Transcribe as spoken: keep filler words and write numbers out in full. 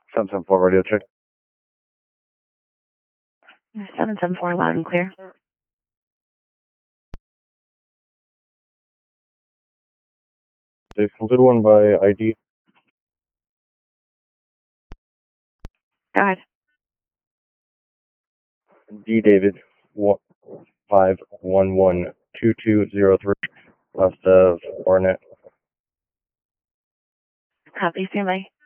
seven seven four radio check. seven seven four, loud and clear. They floated one by I D. Go ahead. D David, one, five one one two two zero three, west of Barnett. Copy, stand by.